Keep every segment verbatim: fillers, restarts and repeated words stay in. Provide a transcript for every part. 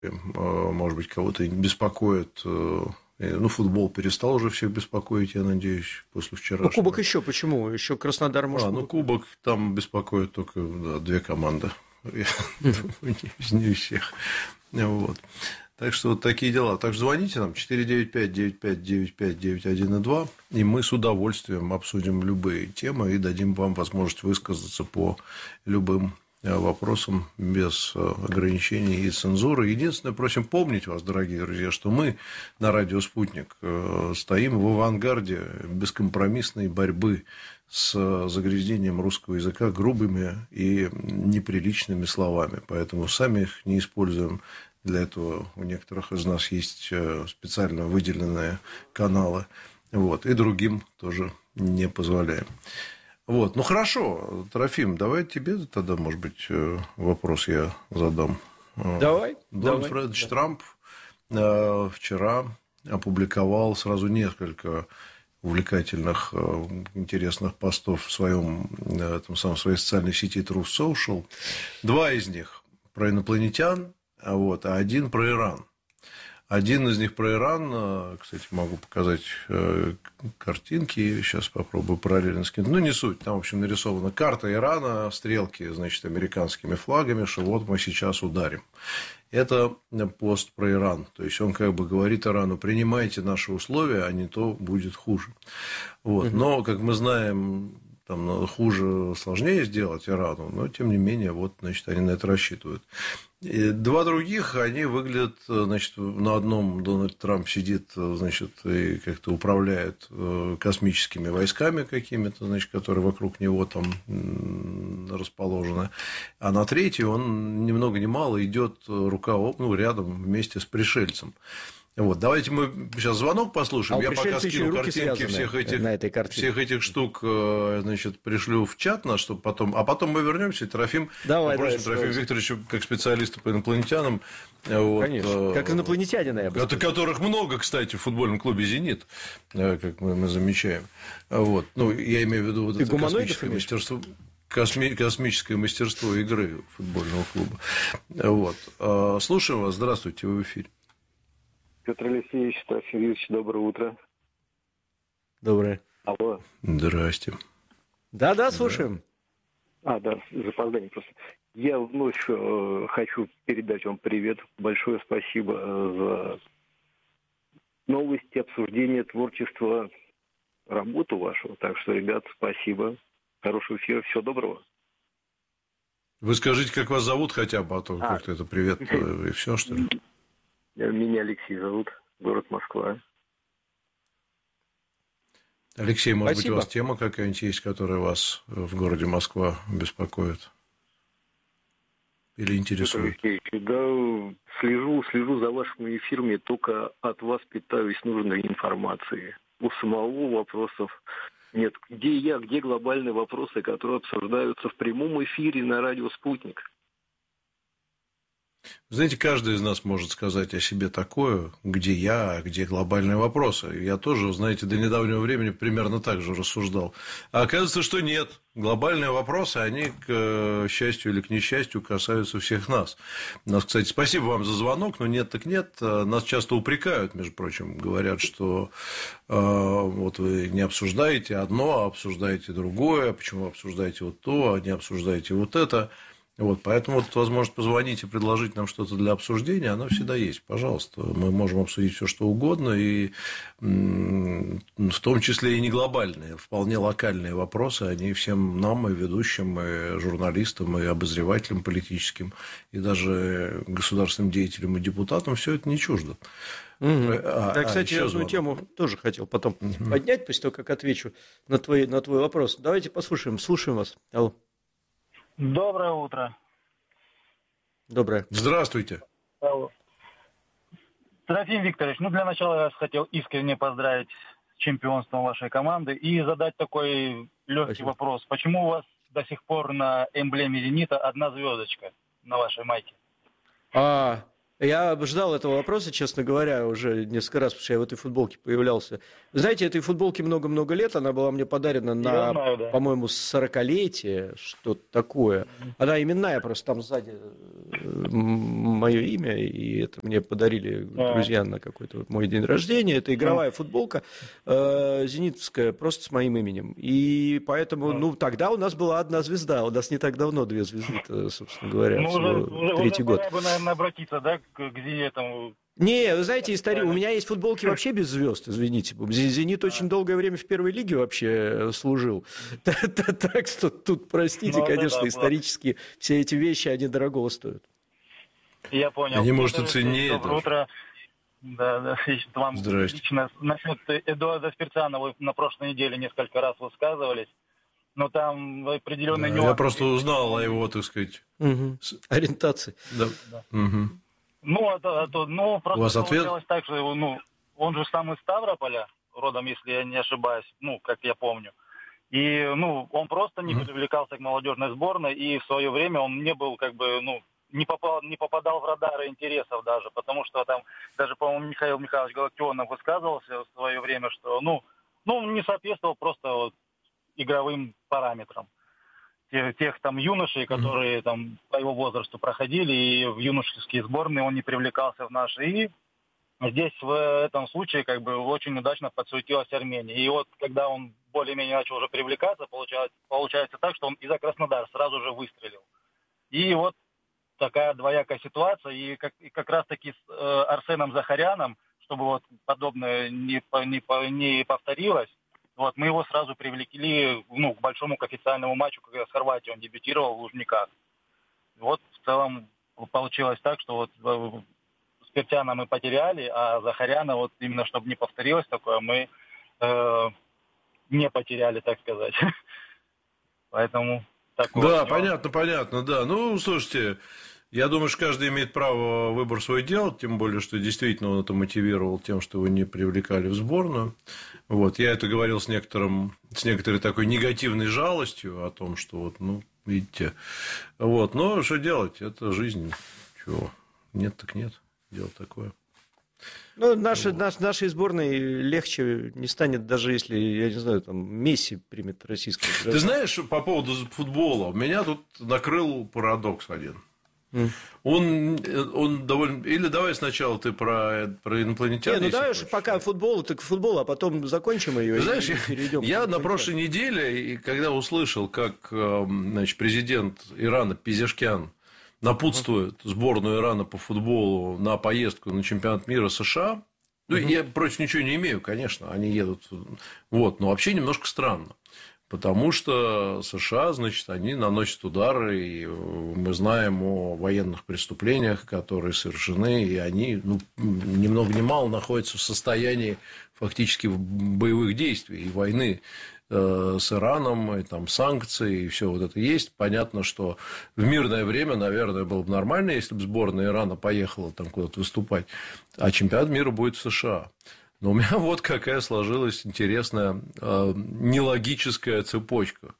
может быть, кого-то беспокоит. Ну, футбол перестал уже всех беспокоить, я надеюсь, после вчерашнего. Ну, кубок еще почему? Еще Краснодар может... А, ну, кубок там беспокоит только да, две команды. Я думаю, не всех. Вот. Так что вот такие дела. Так что звоните нам четыре девять пять девять пять девять пять девять один и два, и мы с удовольствием обсудим любые темы и дадим вам возможность высказаться по любым вопросам без ограничений и цензуры. Единственное, просим помнить вас, дорогие друзья, что мы на радио «Спутник» стоим в авангарде бескомпромиссной борьбы с загрязнением русского языка грубыми и неприличными словами. Поэтому сами их не используем. Для этого у некоторых из нас есть специально выделенные каналы. Вот, и другим тоже не позволяем. Вот. Ну, хорошо, Трофим, давай тебе тогда, может быть, вопрос я задам. Давай. Дональд давай, Фредович да. Трамп вчера опубликовал сразу несколько увлекательных, интересных постов в, своем, этом самом, в своей социальной сети Truth Social. Два из них про инопланетян, вот, а один про Иран. Один из них про Иран, кстати, могу показать картинки, сейчас попробую параллельно скинуть. Ну, не суть, там, в общем, нарисована карта Ирана, стрелки, значит, американскими флагами, что вот мы сейчас ударим. Это пост про Иран. То есть, он как бы говорит Ирану, принимайте наши условия, а не то будет хуже. Вот. Но, как мы знаем, там хуже, сложнее сделать Ирану, но, тем не менее, вот, значит, они на это рассчитывают. И два других, они выглядят, значит, на одном Дональд Трамп сидит, значит, и как-то управляет космическими войсками какими-то, значит, которые вокруг него там расположены, а на третий он ни много ни мало идет рука об, ну, рядом вместе с пришельцем. Вот, давайте мы сейчас звонок послушаем. А я пока скину картинки всех этих, на этой всех этих штук, значит, пришлю в чат наш, чтобы потом. А потом мы вернемся, и Трофим, давай, попросим давай, Трофима Викторовича, как специалиста по инопланетянам. Вот, конечно, как инопланетянина, я бы сказал. Которых много, кстати, в футбольном клубе «Зенит», как мы, мы замечаем. Вот. Ну, я имею в виду вот Ты это космическое мастерство. Косми... Космическое мастерство игры футбольного клуба. Вот. Слушаем вас. Здравствуйте, вы в эфире. Петр Алексеевич, Трофим Юрьевич, доброе утро. Доброе. Алло. Здрасте. Да-да, слушаем. А, да, запоздание просто. Я вновь э, хочу передать вам привет. Большое спасибо за новости, обсуждение, творчество, работу вашу. Так что, ребят, спасибо. Хорошего эфира, всего доброго. Вы скажите, как вас зовут хотя бы, а то а. как-то это привет и все, что ли? Меня Алексей зовут, город Москва. Алексей, может Спасибо. быть, у вас тема какая-нибудь есть, которая вас в городе Москва беспокоит? Или интересует? Алексей, да, слежу, слежу за вашими эфирами, только от вас питаюсь нужной информацией. У самого вопросов нет. Где я, где глобальные вопросы, которые обсуждаются в прямом эфире на радио «Спутник»? Знаете, каждый из нас может сказать о себе такое, где я, а где глобальные вопросы. Я тоже, знаете, до недавнего времени примерно так же рассуждал. А оказывается, что нет. Глобальные вопросы, они, к счастью или к несчастью, касаются всех нас. Нас, кстати, спасибо вам за звонок, но нет так нет. Нас часто упрекают, между прочим, говорят, что э, вот вы не обсуждаете одно, а обсуждаете другое. Почему обсуждаете вот то, а не обсуждаете вот это? Вот, поэтому вот возможность позвонить и предложить нам что-то для обсуждения, она всегда есть. Пожалуйста, мы можем обсудить все, что угодно, и в том числе и не глобальные, вполне локальные вопросы, они всем нам, и ведущим, и журналистам, и обозревателям политическим, и даже государственным деятелям и депутатам все это не чуждо. Угу. А, да, кстати, а, одну тему тоже хотел потом угу. поднять, после того, как отвечу на твой, на твой вопрос. Давайте послушаем, слушаем вас. Алло. Доброе утро. Доброе. Здравствуйте. Трофим Викторович, ну для начала я вас хотел искренне поздравить с чемпионством вашей команды и задать такой легкий Спасибо. вопрос. Почему у вас до сих пор на эмблеме «Зенита» одна звездочка на вашей майке? А, Я ждал этого вопроса, честно говоря, уже несколько раз, потому что я в этой футболке появлялся. Вы знаете, этой футболке много-много лет, она была мне подарена на, знаю, да. по-моему, сорокалетие, что-то такое. Она именная, просто там сзади мое имя, и это мне подарили а. друзья на какой-то мой день рождения. Это игровая а. футболка э, зенитовская, просто с моим именем. И поэтому, а. ну, тогда у нас была одна звезда, у нас не так давно две звезды, собственно говоря, ну, уже, уже, третий уже год. Пора бы, наверное, обратиться, да, к Зениту. Не, вы знаете, история. У меня есть футболки вообще без звезд, извините. «Зенит» очень долгое время в первой лиге вообще служил. Так что тут, простите, конечно, исторически все эти вещи, они дорогого стоят. Я понял. Они, может, и ценнее. Доброе утро. Да, да, вам лично насчет Эдуарда Спирцана вы на прошлой неделе несколько раз высказывались. Но там определенные нюансы. Я просто узнал о его, так сказать, ориентации. Да. Ну, это, это, ну, просто получилось ответ? так, что ну, он же сам из Ставрополя, родом, если я не ошибаюсь, ну, как я помню. И, ну, он просто не привлекался к молодежной сборной, и в свое время он не был, как бы, ну, не попал, не попадал в радары интересов даже, потому что там, даже, по-моему, Михаил Михайлович Галактионов высказывался в свое время, что, ну, ну, не соответствовал просто вот игровым параметрам. Тех, тех там юношей, которые mm-hmm. там по его возрасту проходили, и в юношеские сборные он не привлекался в наши. И здесь в этом случае как бы очень удачно подсуетилась Армения. И вот когда он более-менее начал уже привлекаться, получается, получается так, что он из-за Краснодара сразу же выстрелил. И вот такая двоякая ситуация. И как, и как раз-таки с э, Арсеном Захаряном, чтобы вот подобное не, не, не повторилось, вот, мы его сразу привлекли ну, к большому к официальному матчу, когда с Хорватией он дебютировал в Лужниках. Вот в целом получилось так, что вот Спиртяна мы потеряли, а Захаряна, вот именно чтобы не повторилось такое, мы э, не потеряли, так сказать. Поэтому такое. Да, понятно, понятно, да. Ну, слушайте, я думаю, что каждый имеет право выбор свой делать, тем более, что действительно он это мотивировал тем, что его не привлекали в сборную. Вот, я это говорил с, некоторым, с некоторой такой негативной жалостью о том, что вот, ну, видите, вот, но что делать, это жизнь, чего, нет так нет, дело такое. Ну, наши, наш, нашей сборной легче не станет, даже если, я не знаю, там, Месси примет российское гражданство. Ты знаешь, по поводу футбола, меня тут накрыл парадокс один. Mm. Он, он довольно... Или давай сначала ты про, про инопланетян. Не, ну давай уж пока футбол, так футбол, а потом закончим ее. Ты знаешь, и перейдем. Я на прошлой неделе, когда услышал, как значит, президент Ирана Пезешкян напутствует uh-huh. сборную Ирана по футболу на поездку на чемпионат мира США. Ну, uh-huh. я против ничего не имею, конечно, они едут. Вот, но вообще немножко странно. Потому что США, значит, они наносят удары, и мы знаем о военных преступлениях, которые совершены, и они, ну, ни много ни мало находятся в состоянии фактически боевых действий и войны э, с Ираном, и там санкции, и все вот это есть. Понятно, что в мирное время, наверное, было бы нормально, если бы сборная Ирана поехала там куда-то выступать, а чемпионат мира будет в США. Но у меня вот какая сложилась интересная э, нелогическая цепочка.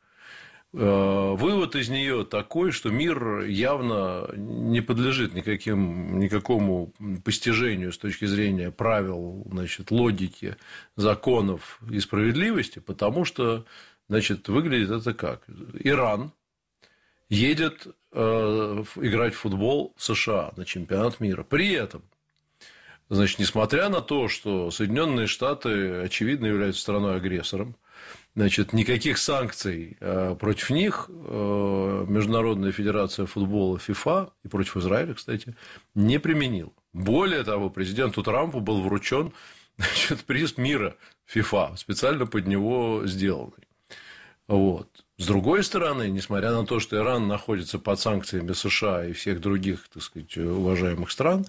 Э, вывод из нее такой, что мир явно не подлежит никаким, никакому постижению с точки зрения правил, значит, логики, законов и справедливости, потому что, значит, выглядит это как? Иран едет э, играть в футбол в США на чемпионат мира. При этом, значит, несмотря на то, что Соединенные Штаты, очевидно, являются страной-агрессором, значит, никаких санкций против них Международная федерация футбола ФИФА и против Израиля, кстати, не применила. Более того, президенту Трампу был вручен, значит, приз мира ФИФА, специально под него сделанный. Вот. С другой стороны, несмотря на то, что Иран находится под санкциями США и всех других, так сказать, уважаемых стран,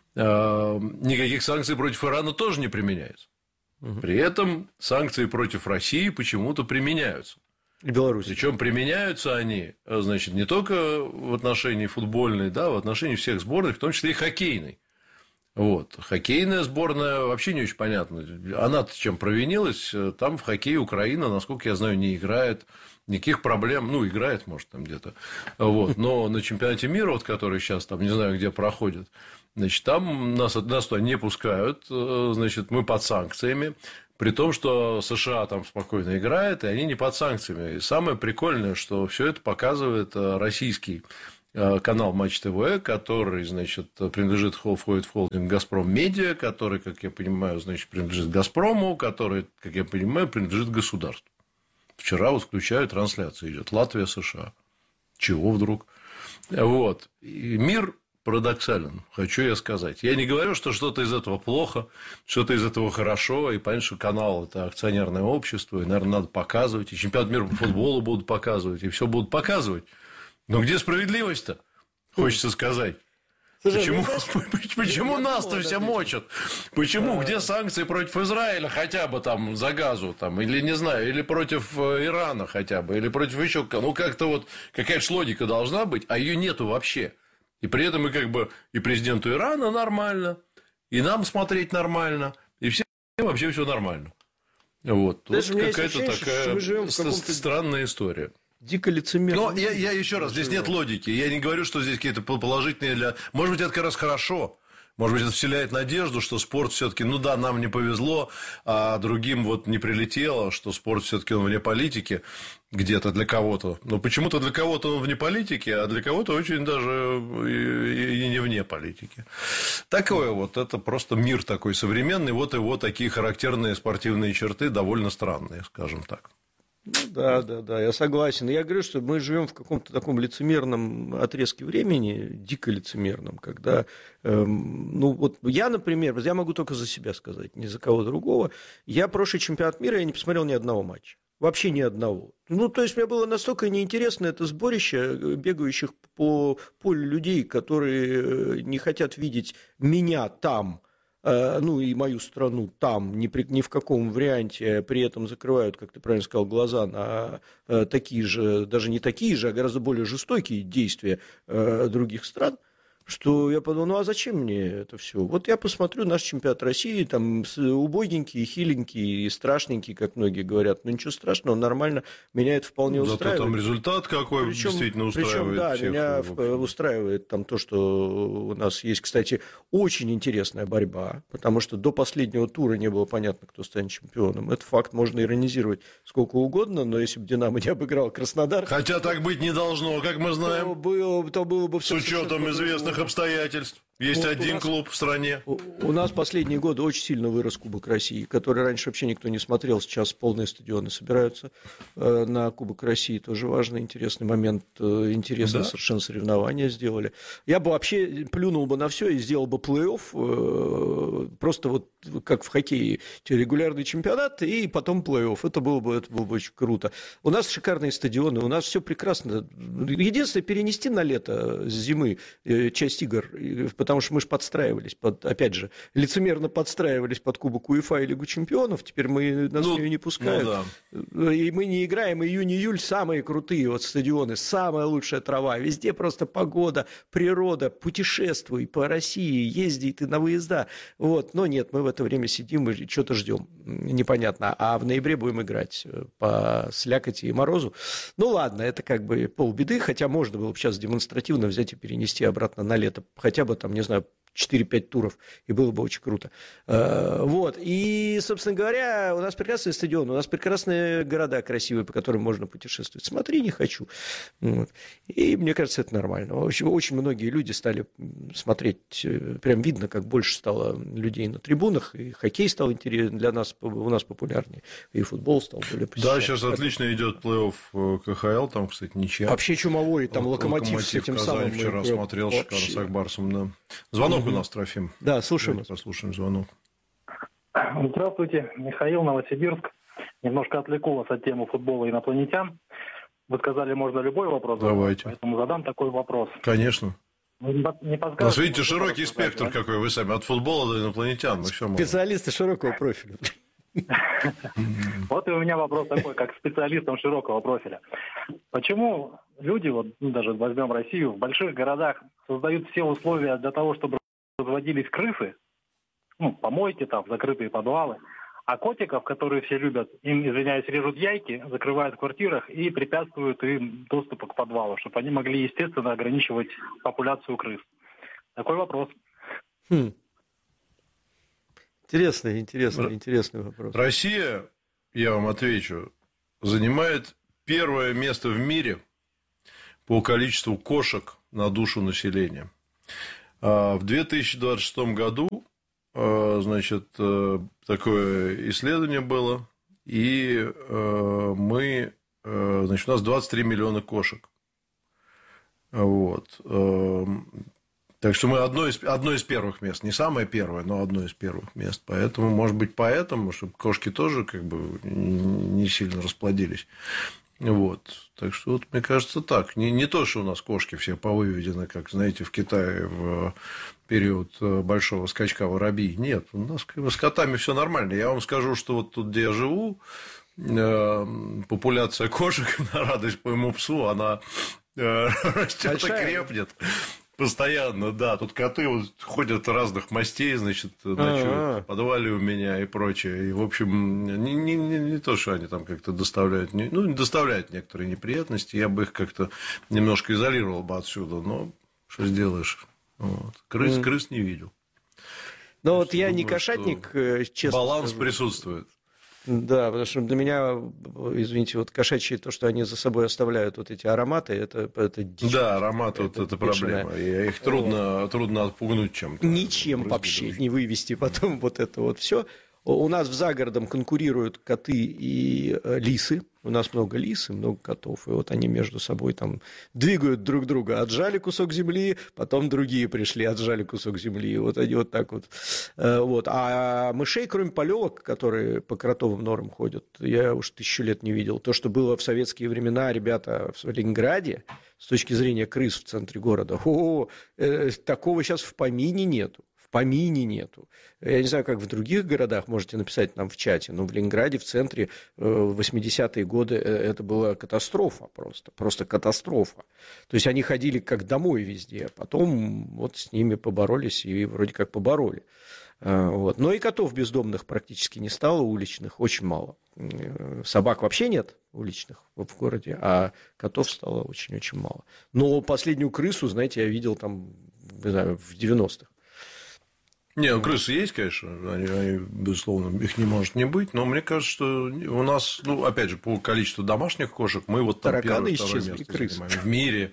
никаких санкций против Ирана тоже не применяется. Угу. При этом санкции против России почему-то применяются. И Беларусь. Причем применяются они, значит, не только в отношении футбольной, да, в отношении всех сборных, в том числе и хоккейной. Вот. Хоккейная сборная вообще не очень понятно. Она-то чем провинилась? Там в хоккее Украина, насколько я знаю, не играет. Никаких проблем. Ну, играет, может, там где-то. Вот. Но на чемпионате мира, вот, который сейчас там, не знаю, где проходит, Значит, там нас, нас туда не пускают, значит, мы под санкциями. При том, что США там спокойно играет, и они не под санкциями. И самое прикольное, что все это показывает российский канал Матч ТВ, который, значит, принадлежит, входит в холдинг «Газпром Медиа», который, как я понимаю, значит, принадлежит «Газпрому», который, как я понимаю, принадлежит государству. Вчера вот включаю, трансляция идет. Латвия, США. Чего вдруг? Вот. И мир парадоксален, хочу я сказать. Я не говорю, что что-то из этого плохо, что-то из этого хорошо, и понятно, что канал – это акционерное общество, и, наверное, надо показывать, и чемпионат мира по футболу будут показывать, и все будут показывать. Но где справедливость-то, хочется сказать? Слушай, почему знаешь, почему нас-то все мочат? Почему? Где санкции против Израиля хотя бы там за газу, там, или не знаю, или против Ирана хотя бы, или против еще кого? Ну, как-то вот какая-то логика должна быть, а ее нету вообще. И при этом и как бы и президенту Ирана нормально, и нам смотреть нормально, и всем вообще все нормально. Вот. Даже вот какая-то такая странная история. Дико лицемерно. Но я, я еще раз, здесь нет логики. Я не говорю, что здесь какие-то положительные для... Может быть, это как раз хорошо. Может быть, это вселяет надежду, что спорт все-таки, ну да, нам не повезло, а другим вот не прилетело, что спорт все-таки он вне политики где-то для кого-то. Но почему-то для кого-то он вне политики, а для кого-то очень даже и не вне политики. Такое вот, это просто мир такой современный. Вот его такие характерные спортивные черты, довольно странные, скажем так. Ну, да, да, да, я согласен. Я говорю, что мы живем в каком-то таком лицемерном отрезке времени, дико лицемерном, когда, эм, ну, вот я, например, я могу только за себя сказать, не за кого другого, я прошлый чемпионат мира, я не посмотрел ни одного матча. Вообще ни одного. Ну, то есть, мне было настолько неинтересно это сборище бегающих по полю людей, которые не хотят видеть меня там, ну, и мою страну там, ни, при, ни в каком варианте, при этом закрывают, как ты правильно сказал, глаза на такие же, даже не такие же, а гораздо более жестокие действия других стран, что я подумал, ну, а зачем мне это все? Вот я посмотрю наш чемпионат России, там, убогенький, хиленький и страшненький, как многие говорят, но ничего страшного, нормально, меня это вполне Зато устраивает. Зато там результат какой причем, действительно устраивает причем, да, всех. Меня устраивает там то, что у нас есть, кстати, очень интересная борьба, потому что до последнего тура не было понятно, кто станет чемпионом. Это факт, можно иронизировать сколько угодно, но если бы «Динамо» не обыграл Краснодар... Хотя так быть не должно, как мы знаем. То было, то было бы все... С учетом известных обстоятельств. Есть вот один нас, клуб в стране. У, у нас последние годы очень сильно вырос Кубок России, который раньше вообще никто не смотрел. Сейчас полные стадионы собираются э, на Кубок России. Тоже важный, интересный момент. Э, интересное да. совершенно соревнование сделали. Я бы вообще плюнул бы на все и сделал бы плей-офф. Э, просто вот как в хоккее. Регулярный чемпионат и потом плей-офф. Это было бы, это было бы очень круто. У нас шикарные стадионы, у нас все прекрасно. Единственное, перенести на лето с зимы э, часть игр, потому что мы же подстраивались, под, опять же, лицемерно подстраивались под Кубок УЕФА и Лигу чемпионов, теперь мы, нас ну, ее не пускают, ну, да. И мы не играем, июнь-июль самые крутые вот стадионы, самая лучшая трава, везде просто погода, природа, путешествуй по России, езди ты на выезда, вот, но нет, мы в это время сидим и что-то ждем, непонятно, а в ноябре будем играть по слякоти и морозу, ну ладно, это как бы полбеды, хотя можно было бы сейчас демонстративно взять и перенести обратно на лето, хотя бы там, не знаю, четыре-пять туров, и было бы очень круто. Вот, и, собственно говоря, у нас прекрасный стадион, у нас прекрасные города красивые, по которым можно путешествовать. Смотри, не хочу. Вот. И мне кажется, это нормально. В общем, очень многие люди стали смотреть, прям видно, как больше стало людей на трибунах, и хоккей стал интересен для нас, у нас популярнее, и футбол стал более посещаемым. Да, сейчас отлично идет плей-офф ка ха эл, там, кстати, ничья. Вообще чумовой, там Локомотив, Локомотив с этим Казань самым. Вчера смотрел, шикарно, с Акбарсом, да. Звонок у нас, Трофим. Да, слушаем. Давайте послушаем звонок. Здравствуйте, Михаил, Новосибирск. Немножко отвлеку вас от темы футбола и инопланетян. Вы сказали, можно любой вопрос задать. Давайте. Поэтому задам такой вопрос. Конечно. Не У нас, видите, широкий спектр да? какой вы сами. От футбола до инопланетян. Мы Специалисты широкого профиля. Вот и у меня вопрос такой, как специалистам широкого профиля. Почему люди, вот даже возьмем Россию, в больших городах создают все условия для того, чтобы разводились крысы, ну, помойки там, закрытые подвалы, а котиков, которые все любят, им, извиняюсь, режут яйки, закрывают в квартирах и препятствуют им доступу к подвалу, чтобы они могли, естественно, ограничивать популяцию крыс. Такой вопрос. Хм. Интересный, интересный, интересный вопрос. Россия, я вам отвечу, занимает первое место в мире по количеству кошек на душу населения. В две тысячи двадцать шестом году, значит, такое исследование было, и мы, значит, у нас двадцать три миллиона кошек. Вот. Так что мы одно из, одно из первых мест, не самое первое, но одно из первых мест. Поэтому, может быть, поэтому, чтобы кошки тоже как бы не сильно расплодились. Вот. Так что, вот, мне кажется, так. Не, не то, что у нас кошки все повыведены, как, знаете, в Китае в период большого скачка воробьи. Нет, у нас как бы с котами все нормально. Я вам скажу, что вот тут, где я живу, популяция кошек, на радость моему псу, она растет и крепнет. Постоянно, да. Тут коты вот ходят разных мастей, значит, ночуют в подвале у меня и прочее. И, в общем, не, не, не, не то, что они там как-то доставляют, не, ну, доставляют некоторые неприятности. Я бы их как-то немножко изолировал бы отсюда, но что сделаешь? Вот. Крыс, mm. крыс не видел. Ну, вот я думаю, не кошатник, честно баланс скажу. Да, ароматы, это, вот это проблема. И их трудно, вот. трудно отпугнуть чем-то. Ничем вообще не вывести потом вот это вот все. У нас в загородом конкурируют коты и лисы. У нас много лис и много котов. И вот они между собой там двигают друг друга. Отжали кусок земли, потом другие пришли, отжали кусок земли. Вот они вот так вот. вот. А мышей, кроме полевок, которые по кротовым норам ходят, я уж тысячу лет не видел. То, что было в советские времена, ребята, в Ленинграде, с точки зрения крыс в центре города, о, э, такого сейчас в помине нету. В помине нету. Я не знаю, как в других городах, можете написать нам в чате, но в Ленинграде, в центре, в восьмидесятые годы это была катастрофа просто, просто катастрофа. То есть они ходили как домой везде, потом вот с ними поборолись и вроде как побороли. Вот. Но и котов бездомных практически не стало, уличных очень мало. Собак вообще нет уличных в городе, а котов стало очень-очень мало. Но последнюю крысу, знаете, я видел там, не знаю, в девяностых. Не, ну, крысы есть, конечно, они, они, безусловно, их не может не быть, но мне кажется, что у нас, ну, опять же, по количеству домашних кошек мы вот там первое, второе место занимаем в мире.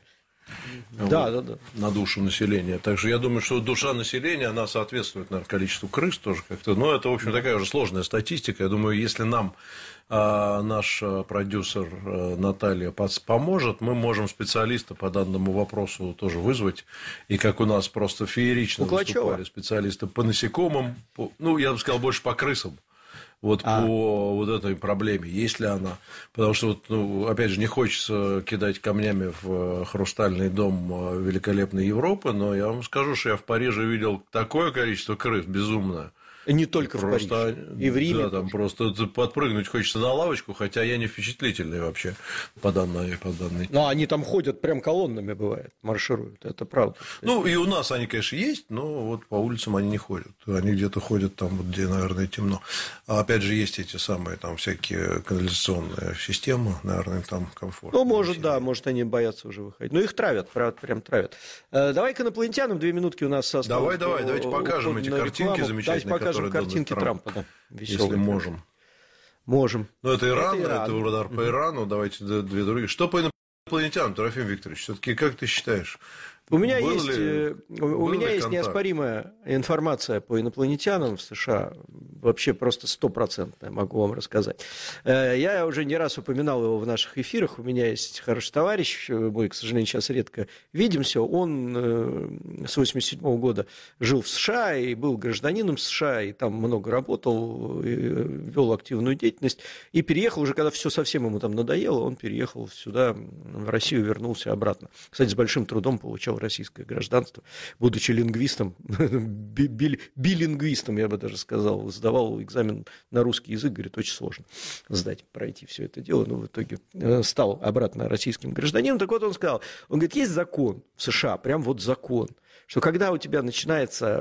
Да, вот, да, да. На душу населения. Так что я думаю, что душа населения, она соответствует, наверное, количеству крыс тоже как-то. Но это, в общем, такая уже сложная статистика. Я думаю, если нам а, наш продюсер а, Наталья поможет, мы можем специалиста по данному вопросу тоже вызвать. И как у нас просто феерично выступали специалисты по насекомым, по, ну, я бы сказал, больше по крысам. Вот а. по вот этой проблеме, есть ли она. Потому что, вот, ну, опять же, не хочется кидать камнями в хрустальный дом великолепной Европы, но я вам скажу, что я в Париже видел такое количество крыс безумное. Не только просто, в Париже, и в Риме. Да, там просто подпрыгнуть хочется на лавочку, хотя я не впечатлительный вообще по данной, по данной. Но они там ходят прям колоннами, бывает, маршируют, это правда. Ну, и у нас они, конечно, есть, но вот по улицам они не ходят. Они где-то ходят там, вот, где, наверное, темно. А опять же, есть эти самые там всякие канализационные системы, наверное, там комфортно. Ну, может, да, может, они боятся уже выходить. Но их травят, правда, прям травят. Давай к инопланетянам, две минутки у нас осталось. Давай, давай, давайте покажем эти картинки замечательные. Картинки Трампа, да, если можем. Можем. Ну, это Иран, это, Иран. это удар по Ирану, давайте две другие. Что по инопланетянам, Трофим Викторович, все-таки как ты считаешь? У меня был есть, ли, у меня есть неоспоримая информация по инопланетянам в США, вообще просто стопроцентная, могу вам рассказать. Я уже не раз упоминал его в наших эфирах, у меня есть хороший товарищ, мы, к сожалению, сейчас редко видимся, он с восемьдесят седьмого года жил в США и был гражданином США, и там много работал, вел активную деятельность, и переехал уже, когда все совсем ему там надоело, он переехал сюда, в Россию, вернулся обратно. Кстати, с большим трудом получал российское гражданство, будучи лингвистом, билингвистом, я бы даже сказал, сдавал экзамен на русский язык, говорит, очень сложно сдать, пройти все это дело, но в итоге стал обратно российским гражданином. Так вот он сказал, он говорит, есть закон в США, прям вот закон, что когда у тебя начинается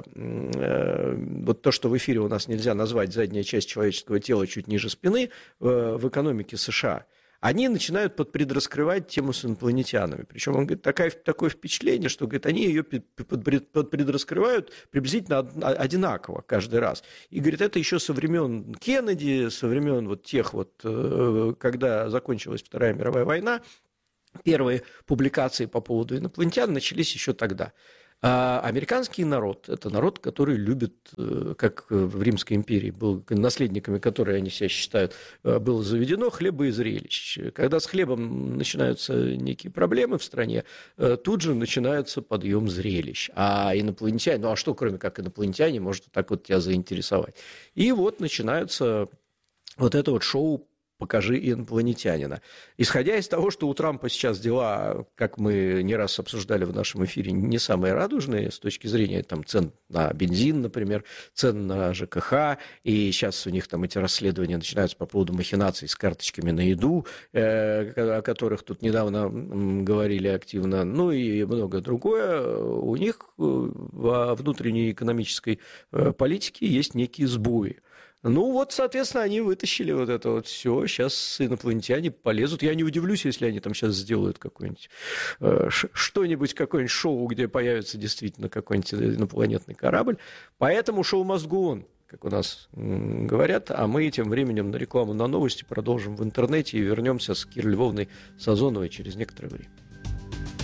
э, вот то, что в эфире у нас нельзя назвать задняя часть человеческого тела чуть ниже спины, э, в экономике США, они начинают подпредраскрывать тему с инопланетянами. Причем он говорит, такая, такое впечатление, что говорит, они ее подпредраскрывают приблизительно одинаково каждый раз. И говорит, это еще со времен Кеннеди, со времен вот тех вот, когда закончилась Вторая мировая война, первые публикации по поводу инопланетян начались еще тогда. А американский народ – это народ, который любит, как в Римской империи, был, наследниками которой они себя считают, было заведено хлеба и зрелищ. Когда с хлебом начинаются некие проблемы в стране, тут же начинается подъем зрелищ. А инопланетяне, ну а что, кроме как инопланетяне, может так вот тебя заинтересовать? И вот начинаются вот это вот шоу «Покажи инопланетянина». Исходя из того, что у Трампа сейчас дела, как мы не раз обсуждали в нашем эфире, не самые радужные с точки зрения там, цен на бензин, например, цен на ЖКХ, и сейчас у них там эти расследования начинаются по поводу махинаций с карточками на еду, э, о которых тут недавно говорили активно, ну и многое другое, у них во внутренней экономической политике есть некие сбои. Ну вот, соответственно, они вытащили вот это вот все. Сейчас инопланетяне полезут. Я не удивлюсь, если они там сейчас сделают какое-нибудь э, что-нибудь, какое-нибудь шоу, где появится действительно какой-нибудь инопланетный корабль. Поэтому шоу must go on, как у нас м, говорят. А мы тем временем на рекламу, на новости продолжим в интернете и вернемся с Кирой Львовной Сазоновой через некоторое время.